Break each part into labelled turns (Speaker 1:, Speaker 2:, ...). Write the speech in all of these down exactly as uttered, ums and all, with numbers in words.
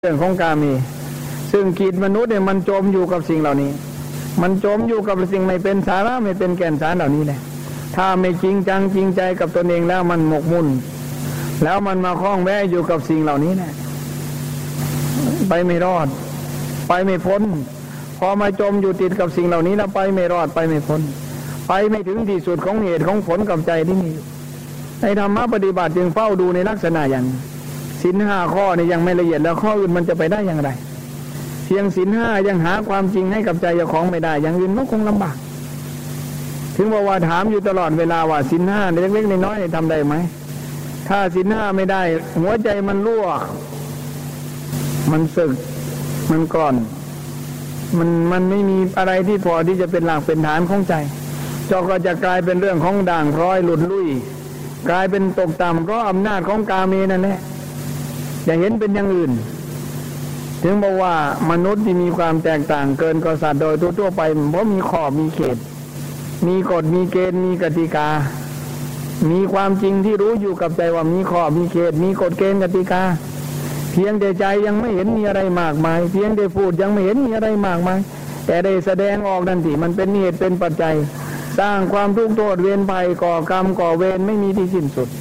Speaker 1: เรื่องของกามีซึ่งจิตมนุษย์เนี่ยมันจมอยู่กับสิ่งเหล่านี้มันจมอยู่กับสิ่งไม่เป็นสาระไม่เป็นแก่นสารเหล่านี้แหละถ้าไม่จริงจังจริงใจกับตนเองแล้วมันหมกมุ่นแล้วมันมาคล้องแวะอยู่กับสิ่งเหล่านี้แหละไปไม่รอดไปไม่พ้นพอมาจมอยู่ติดกับสิ่งเหล่านี้แล้วไปไม่รอดไปไม่พ้นไปไม่ถึงที่สุดของเหตุของผลกับใจที่มีในธรรมะปฏิบัติจึงเฝ้าดูในลักษณะอย่างศีลห้าข้อนี่ยังไม่ละเอียดแล้วข้ออื่นมันจะไปได้อย่างไรเพียงศีลห้ายังหาความจริงให้กับใจเจ้าของไม่ได้อย่างอื่นก็คงลำบากถึงบอกว่าถามอยู่ตลอดเวลาว่าศีลห้าเล็กๆน้อยๆทำได้ไหมถ้าศีลห้าไม่ได้หัวใจมันรั่วมันสึกมันก่อนมันมันไม่มีอะไรที่พอที่จะเป็นหลักเป็นฐานของใจจก็จะกลายเป็นเรื่องของด่างพร้อยหลุดลุ่ยกลายเป็นตกต่ำเพราะอำนาจของกาเมนั่นแหละอย่าเห็นเป็นอย่างอื่นถึงบอกว่ามนุษย์ที่มีความแตกต่างเกินกว่าสัตว์โดยทั่วๆไปเพราะมีขอบมีเขตมีกฎมีเกณฑ์มีกติกามีความจริงที่รู้อยู่กับใจว่ามีขอบมีเขตมีกฎเกณฑ์กติกาเพียงแต่ใจยังไม่เห็นมีอะไรมากมายเพียงแต่พูดยังไม่เห็นมีอะไรมากมายแต่ได้แสดงออกนั่นสิมันเป็นเหตุเป็นปัจจัยสร้างความทุกข์โทษเวรภัยก่อกรรมก่อเวรไม่มีที่สิ้นสุด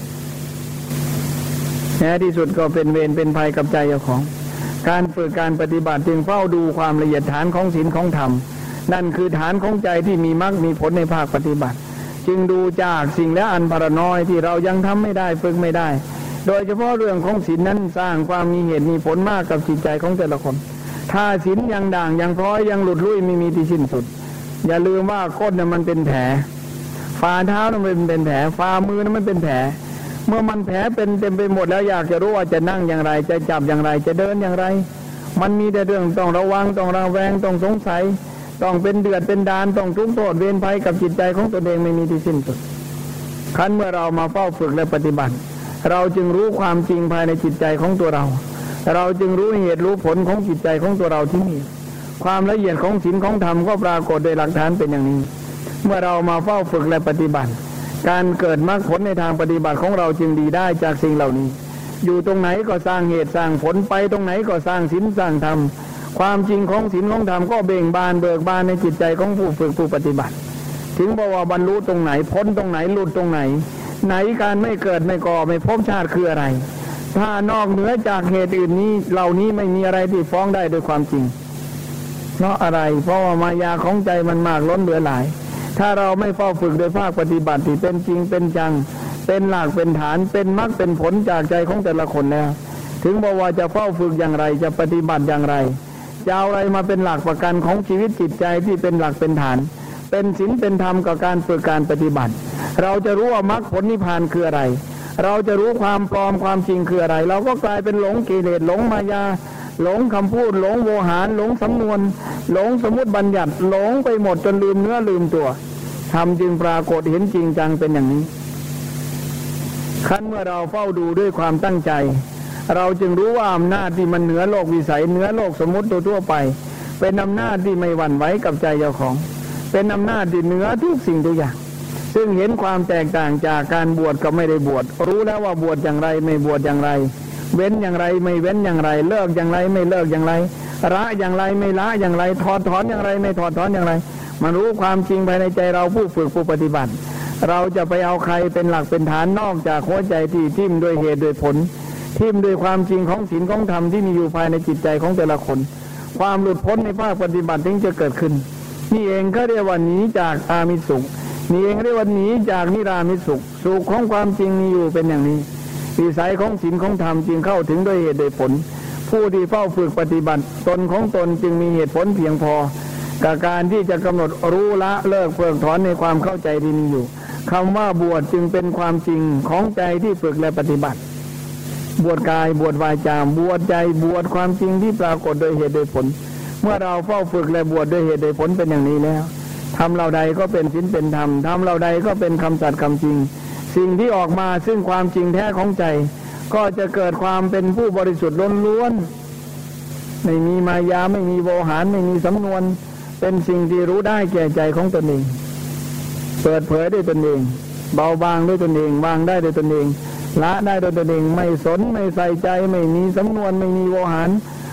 Speaker 1: แท้ที่สุดก็เป็นเวรเป็นภัยกับใจเจ้าของการฝึกการปฏิบัติจึงเฝ้าดูความละเอียดฐานของศีลของธรรมนั่นคือฐานของใจที่มีมรรคมีผลในภาคปฏิบัติจึงดูจากสิ่งและอันพรน้อยที่เรายังทำไม่ได้ฝึกไม่ได้โดยเฉพาะเรื่องของศีลนั้นสร้างความมีเหตุมีผลมากกับจิตใจของแต่ละคนถ้าศีลยังด่างยังพร้อยยังหลุดลุ่ยไม่มีที่สิ้นสุดอย่าลืมว่าก้นน่ะมันเป็นแผลฝ่าเท้าน่ะมันเป็นแผลฝ่ามือน่ะมันเป็นแผลเมื่อมันแผลเป็นเต็มไปหมดแล้วอยากจะรู้ว่าจะนั่งอย่างไรจะจับอย่างไรจะเดินอย่างไรมันมีแต่เรื่องต้องระวังต้องระแวงต้องสงสัยต้องเป็นเดือดเป็นดานต้องทุกข์โทษเวรภัยกับจิตใจของตนเองไม่มีที่สิ้นสุดขั้นเมื่อเรามาเฝ้าฝึกและปฏิบัติเราจึงรู้ความจริงภายในจิตใจของตัวเราเราจึงรู้เหตุรู้ผลของจิตใจของตัวเราที่มีความละเอียดของศีลของธรรมก็ปรากฏโดยหลักฐานเป็นอย่างนี้เมื่อเรามาเฝ้าฝึกและปฏิบัติการเกิดมรรคผลในทางปฏิบัติของเราจึงดีได้จากสิ่งเหล่านี้อยู่ตรงไหนก็สร้างเหตุสร้างผลไปตรงไหนก็สร้างศีลสร้างธรรมความจริงของศีลของธรรมก็เบ่งบานเบิกบานในจิตใจของผู้ฝึกผู้ปฏิบัติถึงบอกว่าบรรลุตรงไหนพ้นตรงไหนหลุดตรงไหนไหนการไม่เกิดไม่ก่อไม่พบชาติคืออะไรถ้านอกเหนือจากเหตุอื่นนี้เหล่านี้ไม่มีอะไรที่ฟ้องได้โดยความจริงเพราะอะไรเพราะว่ามายาของใจมันมากล้นเหลือหลายถ้าเราไม่เฝ้าฝึกโดยภาคปฏิบัติที่เป็นจริงเป็นจังเป็นหลักเป็นฐานเป็นมรรคเป็นผลจากใจของแต่ละคนแล้วถึงบอกว่าจะเฝ้าฝึกอย่างไรจะปฏิบัติอย่างไรจะเอาอะไรมาเป็นหลักประกันของชีวิตจิตใจที่เป็นหลักเป็นฐานเป็นศีลเป็นธรรมกับการฝึกการปฏิบัติเราจะรู้ว่ามรรคผลนิพพานคืออะไรเราจะรู้ความปลอมความจริงคืออะไรเราก็กลายเป็นหลงกิเลสหลงมายาหลงคำพูดหลงโวหารหลงสำนวนหลงสมมติบัญญัติหลงไปหมดจนลืมเนื้อลืมตัวธรรมจึงปรากฏเห็นจริงจังเป็นอย่างนี้ขั้นเมื่อเราเฝ้าดูด้วยความตั้งใจเราจึงรู้ว่าอำนาจที่มันเหนือโลกวิสัยเหนือโลกสมมติทั่วไปเป็นอำนาจที่ไม่หวั่นไหวกับใจเจ้าของเป็นอำนาจที่เหนือทุกสิ่งทุกอย่างซึ่งเห็นความแตกต่างจากการบวชกับไม่ได้บวชรู้แล้วว่าบวชอย่างไรไม่บวชอย่างไรเว้นอย่างไรไม่เว้นอย่างไรเลิกอย่างไรไม่เลิกอย่างไรละอย่างไรไม่ละอย่างไรถอดถอนอย่างไรไม่ถอดถอนอย่างไรมันรู้ความจริงภายในใจเราผู้ฝึกผู้ปฏิบัติเราจะไปเอาใครเป็นหลักเป็นฐานนอกจากหัวใจที่ทิ่มด้วยเหตุด้วยผลทิ่มด้วยความจริงของศีลของธรรมที่มีอยู่ภายในจิตใจของแต่ละคนความหลุดพ้นในภาคปฏิบัติถึงจะเกิดขึ้นนี่เองก็เรียกว่าหนีจากอามิสุขนี่เองเรียกว่าหนีจากนิรามิสุขสุขของความจริงมีอยู่เป็นอย่างนี้วิสัยของศีลของธรรมจึงเข้าถึงด้วยเหตุด้วยผลผู้ที่เฝ้าฝึกปฏิบัติตนของตนจึงมีเหตุผลเพียงพอกับการที่จะกำหนดรู้ละเลิกเพิกถอนในความเข้าใจที่มีอยู่คำว่าบวชจึงเป็นความจริงของใจที่ฝึกและปฏิบัติบวชกายบวชวาจาบวชใจบวชความจริงที่ปรากฏโดยเหตุโดยผลเมื่อเราเฝ้าฝึกและบวชด้วยเหตุโดยผลเป็นอย่างนี้แล้วทำเราใดก็เป็นศีลเป็นธรรมทำเราใดก็เป็นคำสัตย์คำจริงสิ่งที่ออกมาซึ่งความจริงแท้ของใจก็จะเกิดความเป็นผู้บริสุทธิ์ล้วนๆไม่มีมายาไม่มีโวหารไม่มีสำนวนเป็นสิ่งที่รู้ได้แก่ใจของตนเองเปิดเผยด้วยตนเองเบาบางด้วยตนเองวางได้ด้วยตนเองละได้ด้วยตนเองไม่สนไม่ใส่ใจไม่มีสำนวนไม่มีโวหาร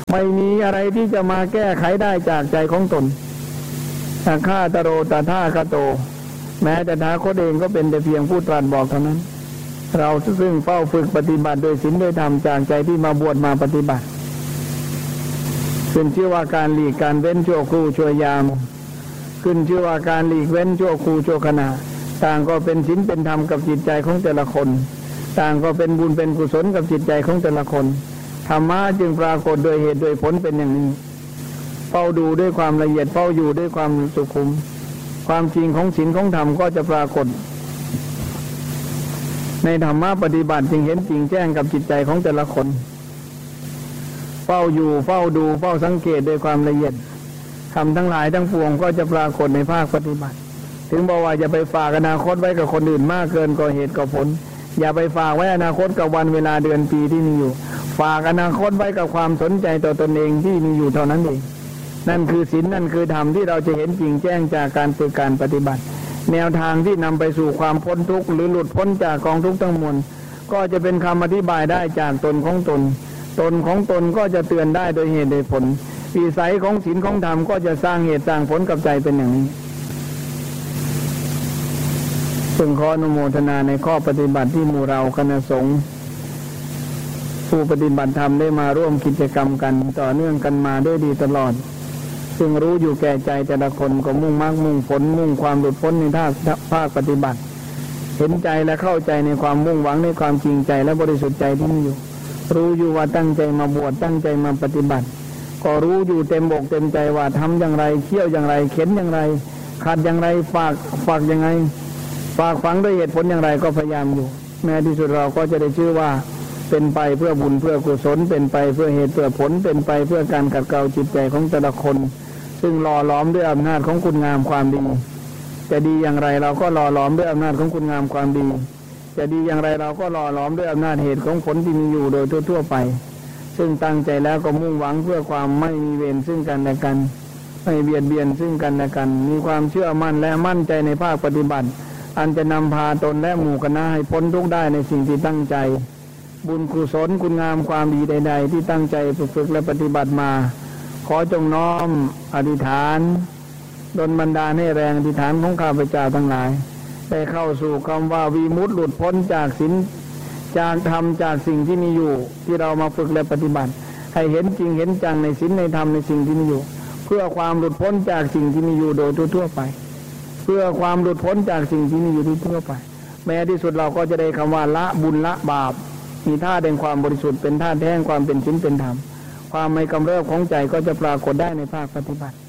Speaker 1: ไม่มีอะไรที่จะมาแก้ไขได้จากใจของตนถ้าข้าตโรตท่าคโตแม้แต่ท้าโคดเองก็เป็นแต่เพียงผู้ตรัสบอกเท่านั้นเราซึ่งเฝ้าฝึกปฏิบัติโดยศีลโดยธรรมจากใจที่มาบวชมาปฏิบัติขึ้นชื่อว่าการหลีกการเว้นชั่วครู่ชั่วยามขึ้นชื่อว่าการหลีกเว้นชั่วครู่ชั่วขณะต่างก็เป็นศีลเป็นธรรมกับจิตใจของแต่ละคนต่างก็เป็นบุญเป็นกุศลกับจิตใจของแต่ละคนธรรมะจึงปรากฏโดยเหตุโดยผลเป็นอย่างนี้เฝ้าดูด้วยความละเอียดเฝ้าอยู่ด้วยความสุขุมความจริงของศีลของธรรมก็จะปรากฏในธรรมะปฏิบัติจึงเห็นจริงแจ้งกับจิตใจของแต่ละคนเฝ้าอยู่เฝ้าดูเฝ้าสังเกตด้วยความละเอียดทำทั้งหลายทั้งปวงก็จะปรากฏในภาคปฏิบัติถึงบอกว่าอย่าไปฝากอนาคตไว้กับคนอื่นมากเกินกว่าเหตุกว่าผลอย่าไปฝากไว้อนาคตกับวันเวลาเดือนปีที่มีอยู่ฝากอนาคตไว้กับความสนใจต่อตนเองที่มีอยู่เท่านั้นเองนั่นคือศีลนั่นคือธรรมที่เราจะเห็นจริงแจ้งจากการฝึกการปฏิบัติแนวทางที่นำไปสู่ความพ้นทุกข์หรือหลุดพ้นจากกองทุกข์ทั้งมวลก็จะเป็นคำอธิบายได้จากตนของตนตนของตนก็จะเตือนได้โดยเหตุโดยผลวิสัยของศีลของธรรมก็จะสร้างเหตุสร้างผลกับใจเป็นอย่างนี้ซึ่งขออนุโมทนาในข้อปฏิบัติที่หมู่เราคณะสงฆ์ผู้ปฏิบัติธรรมได้มาร่วมกิจกรรมกันต่อเนื่องกันมาด้วยดีตลอดซึ่งรู้อยู่แก่ใจแต่ละคนก็มุ่งมรรคมุ่งผลมุ่งความหลุดพ้นในท่าภาคปฏิบัติเห็นใจและเข้าใจในความมุ่งหวังในความจริงใจและบริสุทธิ์ใจที่มีอยู่รู้อยู่ว่าตั้งใจมาบวชตั้งใจมาปฏิบัติก็รู้อยู่เต็มอกเต็มใจว่าทำอย่างไรเคี่ยวอย่างไรเข็นอย่างไรขัดอย่างไรฝากฝากยังไงฝากฝังด้วยเหตุผลอย่างไรก็พยายามอยู่แม้ที่สุดเราก็จะได้ชื่อว่าเป็นไปเพื่อบุญเพื่อกุศลเป็นไปเพื่อเหตุเพื่อผลเป็นไปเพื่อการขัดเกลาจิตใจของแต่ละคนซึ่งหล่อหลอมด้วยอำนาจของคุณงามความดีจะดีอย่างไรเราก็หล่อหลอมด้วยอำนาจของคุณงามความดีจะดีอย่างไรเราก็หล่อหลอมด้วยอำนาจเหตุของผลที่มีอยู่โดยทั่วๆไปซึ่งตั้งใจแล้วก็มุ่งหวังเพื่อความไม่มีเวรซึ่งกันและกันไม่เบียดเบียนซึ่งกันและกันมีความเชื่อมั่นและมั่นใจในภาคปฏิบัติอันจะนำพาตนและหมู่คณะให้พ้นทุกข์ได้ในสิ่งที่ตั้งใจบุญกุศลคุณงามความดีใดๆที่ตั้งใจฝึกและปฏิบัติมาขอจงน้อมอธิษฐานดลบันดาลให้แรงอธิษฐานของข้าพเจ้าทั้งหลายได้เข้าสู่คำว่าวิมุตติหลุดพ้นจากศีลจากธรรมจากสิ่งที่มีอยู่ที่เรามาฝึกและปฏิบัติให้เห็นจริงเห็นจังในศีลในธรรมในสิ่งที่มีอยู่เพื่อความหลุดพ้นจากสิ่งที่มีอยู่โดยทั่วๆไปเพื่อความหลุดพ้นจากสิ่งที่มีอยู่ทั่วไปแม้ที่สุดเราก็จะได้คำว่าละบุญละบาปมีท่าแห่งความบริสุทธิ์เป็นท่าแท้งความเป็นศีลเป็นธรรมความไม่กำเริบของใจก็จะปรากฏได้ในภาคปฏิบัติ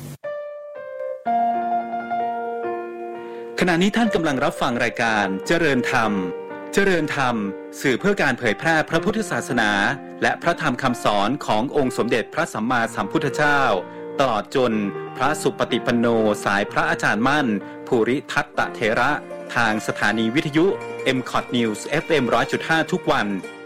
Speaker 2: ขณะนี้ท่านกำลังรับฟังรายการเจริญธรรมเจริญธรรมสื่อเพื่อการเผยแพร่พระพุทธศาสนาและพระธรรมคำสอนขององค์สมเด็จพระสัมมาสัมพุทธเจ้าตลอดจนพระสุปฏิปันโนสายพระอาจารย์มั่นภูริทัตตเถระทางสถานีวิทยุ เอ็ม ซี โอ ที News เอฟ เอ็ม หนึ่งร้อยจุดห้า ทุกวัน